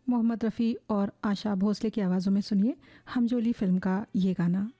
मोहम्मद रफ़ी और आशा भोसले की आवाज़ों में सुनिए हमजोली फ़िल्म का ये गाना।